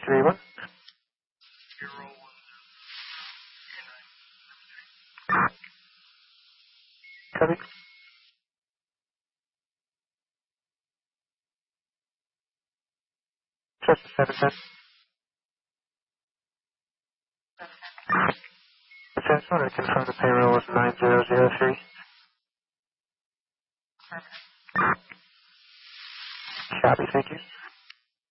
931. Copy. Just a second, sir. I just want to confirm the payroll was 9003. Copy, thank you.